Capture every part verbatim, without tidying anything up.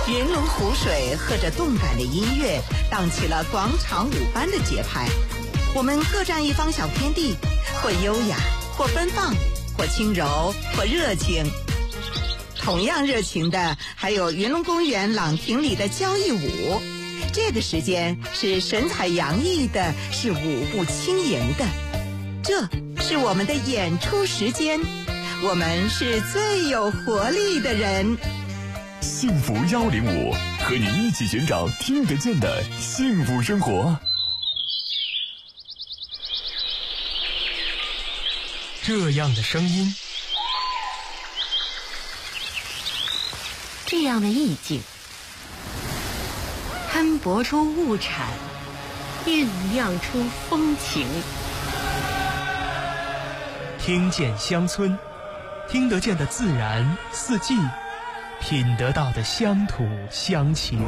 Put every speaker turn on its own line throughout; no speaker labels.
云龙湖水和着动感的音乐，荡起了广场舞般的节拍。我们各占一方小天地，或优雅，或奔放，或轻柔，或热情。同样热情的还有云龙公园朗亭里的交谊舞，这个时间是神采洋溢的，是舞步轻盈的。这是我们的演出时间，我们是最有活力的人。
幸福幺零五，和你一起寻找听得见的幸福生活。
这样的声音，
这样的意境，摊薄出物产，酝酿出风情。
听见乡村，听得见的自然四季，品得到的乡土乡情。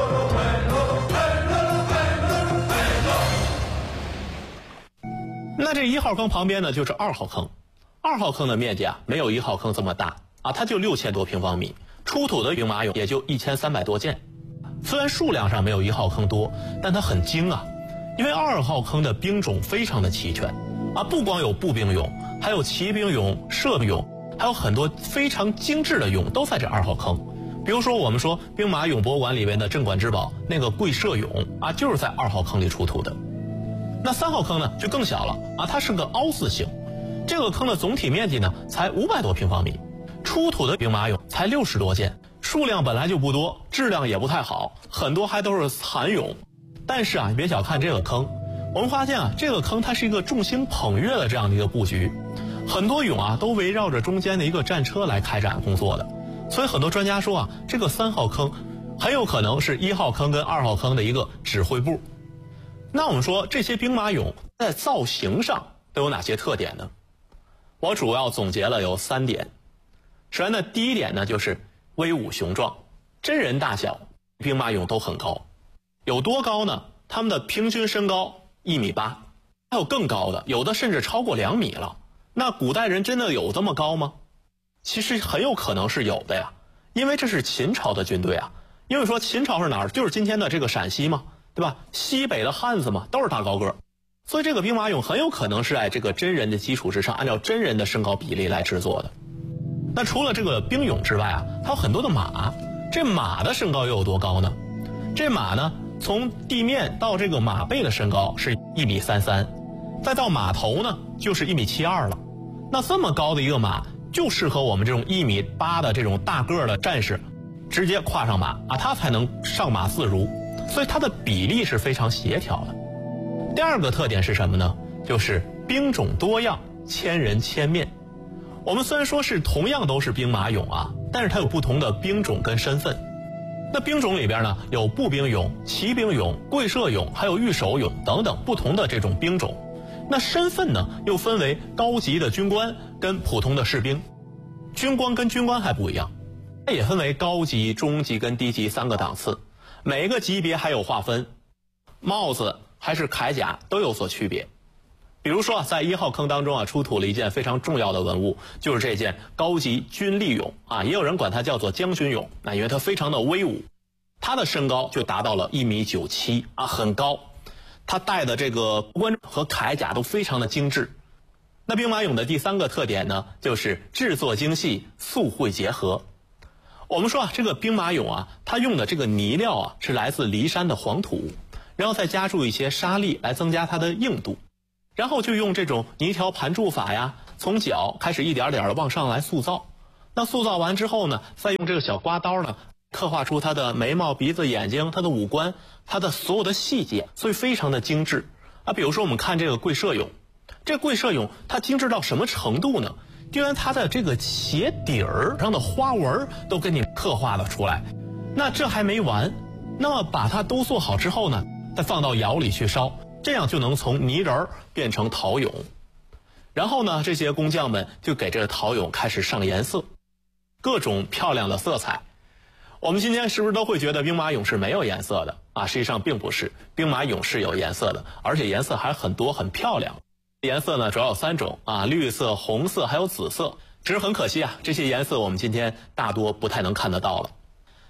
那这一号坑旁边呢，就是二号坑。二号坑的面积啊，没有一号坑这么大啊，它就六千多平方米，出土的兵马俑也就一千三百多件。虽然数量上没有一号坑多，但它很精啊，因为二号坑的兵种非常的齐全啊，不光有步兵俑，还有骑兵俑、射兵俑，还有很多非常精致的俑都在这二号坑。比如说我们说兵马俑博物馆里面的镇馆之宝那个跪射俑啊，就是在二号坑里出土的。那三号坑呢就更小了啊，它是个凹字形，这个坑的总体面积呢才五百多平方米，出土的兵马俑才六十多件，数量本来就不多，质量也不太好，很多还都是残俑。但是啊，你别小看这个坑，我们发现啊，这个坑它是一个众星捧月的这样的一个布局，很多俑啊都围绕着中间的一个战车来开展工作的，所以很多专家说啊，这个三号坑很有可能是一号坑跟二号坑的一个指挥部。那我们说这些兵马俑在造型上都有哪些特点呢？我主要总结了有三点。首先呢，第一点呢就是威武雄壮，真人大小兵马俑都很高。有多高呢？他们的平均身高一米八，还有更高的，有的甚至超过两米了。那古代人真的有这么高吗？其实很有可能是有的呀，因为这是秦朝的军队啊。因为说秦朝是哪儿？就是今天的这个陕西嘛，对吧？西北的汉子嘛，都是大高个，所以这个兵马俑很有可能是在这个真人的基础之上，按照真人的身高比例来制作的。那除了这个兵俑之外啊，还有很多的马。这马的身高又有多高呢？这马呢，从地面到这个马背的身高是一米三三，再到马头呢就是一米七二了。那这么高的一个马，就适合我们这种一米八的这种大个的战士直接跨上马啊，他才能上马自如。所以它的比例是非常协调的。第二个特点是什么呢？就是兵种多样，千人千面。我们虽然说是同样都是兵马俑啊，但是它有不同的兵种跟身份。那兵种里边呢，有步兵俑、骑兵俑、跪射俑，还有御守俑等等不同的这种兵种。那身份呢，又分为高级的军官跟普通的士兵。军官跟军官还不一样，它也分为高级、中级跟低级三个档次。每个级别还有划分，帽子还是铠甲都有所区别。比如说在一号坑当中啊，出土了一件非常重要的文物，就是这件高级军利俑啊，也有人管它叫做将军俑，那因为它非常的威武，它的身高就达到了一米九七啊，很高。它戴的这个冠和铠甲都非常的精致。那兵马俑的第三个特点呢，就是制作精细，素绘结合。我们说啊，这个兵马俑啊，它用的这个泥料啊，是来自骊山的黄土，然后再加注一些沙粒来增加它的硬度，然后就用这种泥条盘筑法呀，从脚开始一点点的往上来塑造。那塑造完之后呢，再用这个小刮刀呢，刻画出它的眉毛、鼻子、眼睛，它的五官，它的所有的细节，所以非常的精致啊。比如说我们看这个跪射俑，这跪射俑它精致到什么程度呢？居然它的这个鞋底儿上的花纹都给你刻画了出来。那这还没完，那么把它都做好之后呢，再放到窑里去烧，这样就能从泥人变成陶俑。然后呢，这些工匠们就给这个陶俑开始上颜色，各种漂亮的色彩。我们今天是不是都会觉得兵马俑是没有颜色的啊？实际上并不是，兵马俑是有颜色的，而且颜色还很多，很漂亮。颜色呢主要有三种啊，绿色、红色还有紫色。只是很可惜啊，这些颜色我们今天大多不太能看得到了。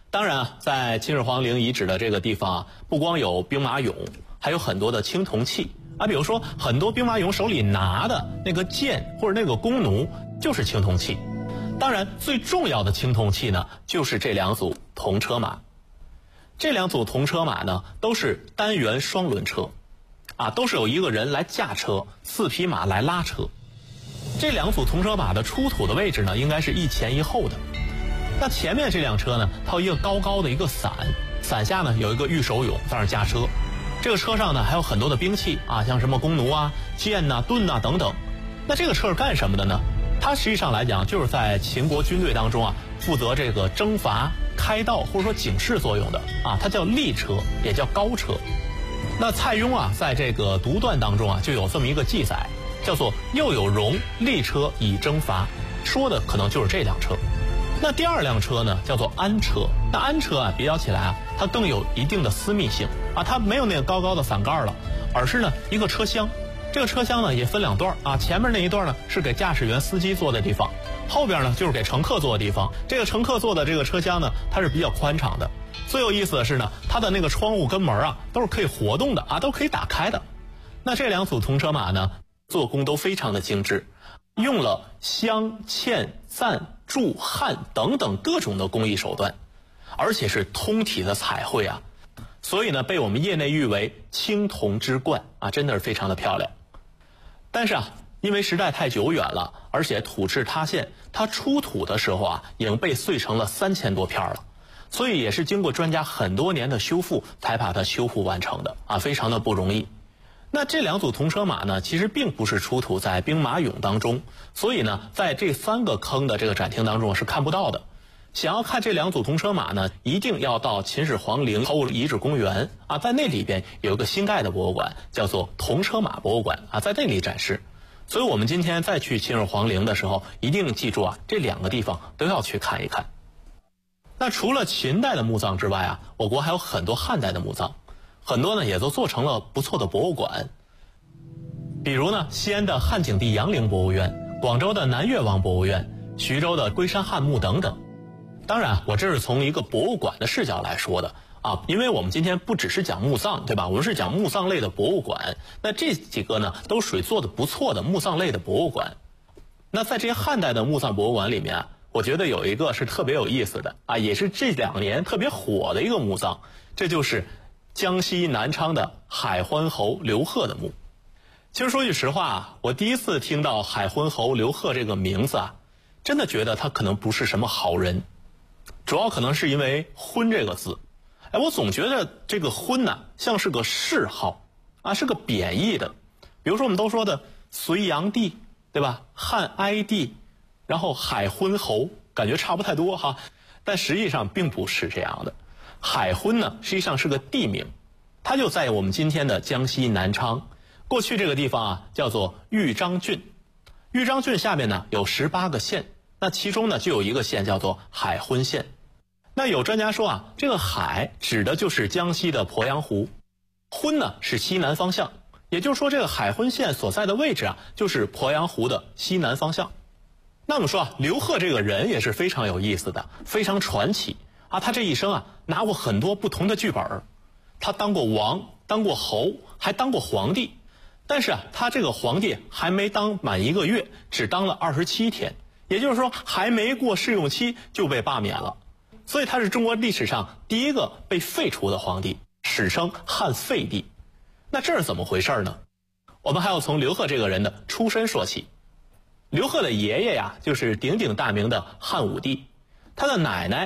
当然啊，在秦始皇陵遗址的这个地方啊，不光有兵马俑，还有很多的青铜器啊，比如说很多兵马俑手里拿的那个剑或者那个弓弩就是青铜器。当然，最重要的青铜器呢，就是这两组铜车马。这两组铜车马呢，都是单元双轮车，啊，都是有一个人来驾车，四匹马来拉车。这两组铜车马的出土的位置呢，应该是一前一后的。那前面这辆车呢，它有一个高高的一个伞，伞下呢有一个御手俑在那驾车。这个车上呢还有很多的兵器啊，像什么弓弩啊、剑呐、盾呐等等。那这个车是干什么的呢？它实际上来讲，就是在秦国军队当中啊，负责这个征伐、开道或者说警示作用的啊，它叫立车，也叫高车。那蔡邕啊，在这个独断当中啊，就有这么一个记载，叫做“又有戎立车以征伐”，说的可能就是这辆车。那第二辆车呢，叫做安车。那安车啊，比较起来啊，它更有一定的私密性啊，它没有那个高高的伞盖了，而是呢一个车厢。这个车厢呢也分两段啊，前面那一段呢是给驾驶员、司机坐的地方，后边呢就是给乘客坐的地方。这个乘客坐的这个车厢呢，它是比较宽敞的。最有意思的是呢，它的那个窗户跟门啊都是可以活动的啊，都可以打开的。那这两组铜车马呢，做工都非常的精致，用了镶、嵌、赞、铸、焊等等各种的工艺手段，而且是通体的彩绘啊，所以呢被我们业内誉为青铜之冠啊，真的是非常的漂亮。但是啊，因为时代太久远了，而且土质塌陷，它出土的时候啊已经被碎成了三千多片了，所以也是经过专家很多年的修复才把它修复完成的啊，非常的不容易。那这两组铜车马呢，其实并不是出土在兵马俑当中，所以呢，在这三个坑的这个展厅当中是看不到的。想要看这两组铜车马呢，一定要到秦始皇陵考古遗址公园啊，在那里边有一个新盖的博物馆，叫做铜车马博物馆啊，在那里展示。所以我们今天再去秦始皇陵的时候，一定记住啊，这两个地方都要去看一看。那除了秦代的墓葬之外啊，我国还有很多汉代的墓葬。很多呢也都做成了不错的博物馆，比如呢西安的汉景帝杨陵博物院、广州的南越王博物院、徐州的龟山汉墓等等。当然我这是从一个博物馆的视角来说的啊，因为我们今天不只是讲墓葬，对吧？我们是讲墓葬类的博物馆，那这几个呢都属于做的不错的墓葬类的博物馆。那在这些汉代的墓葬博物馆里面啊，我觉得有一个是特别有意思的啊，也是这两年特别火的一个墓葬，这就是江西南昌的海昏侯刘贺的墓。其实说句实话啊，我第一次听到海昏侯刘贺这个名字啊，真的觉得他可能不是什么好人，主要可能是因为昏这个字。哎，我总觉得这个昏呢、啊、像是个谥号啊，是个贬义的。比如说我们都说的隋炀帝，对吧？汉哀帝，然后海昏侯，感觉差不太多哈，但实际上并不是这样的。海昏呢，实际上是个地名，它就在我们今天的江西南昌。过去这个地方啊，叫做豫章郡。豫章郡下面呢有十八个县，那其中呢就有一个县叫做海昏县。那有专家说啊，这个海指的就是江西的鄱阳湖，昏呢是西南方向，也就是说这个海昏县所在的位置啊，就是鄱阳湖的西南方向。那我们说啊，刘贺这个人也是非常有意思的，非常传奇。啊，他这一生啊拿过很多不同的剧本，他当过王，当过侯，还当过皇帝。但是啊，他这个皇帝还没当满一个月，只当了二十七天，也就是说还没过试用期就被罢免了。所以他是中国历史上第一个被废除的皇帝，史称汉废帝。那这是怎么回事呢？我们还要从刘贺这个人的出身说起。刘贺的爷爷呀，就是鼎鼎大名的汉武帝，他的奶奶